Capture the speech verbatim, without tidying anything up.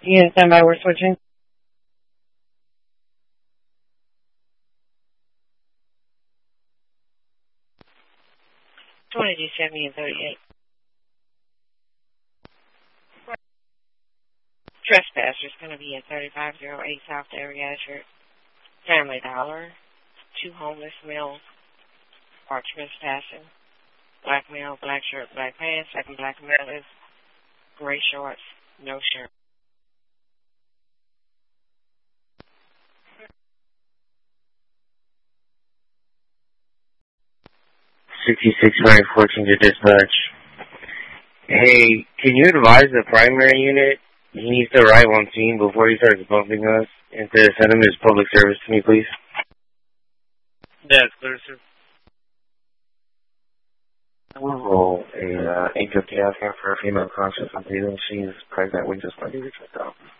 You in standby, we're switching. twenty-two seventy and thirty-eight. Trespassers going to be at thirty-five oh eight South Area Azure. Family Dollar. Two homeless males are trespassing. Black male, black shirt, black pants. Second black male is gray shorts, no shirt. sixty-six fourteen to dispatch. Hey, can you advise the primary unit he needs to arrive on scene before he starts bumping us and to send him his public service to me, please? Yeah, it's clear, sir. I will roll a uh, eight fifty asking for a female conscious and breathing. She's pregnant. We just want to get checked out.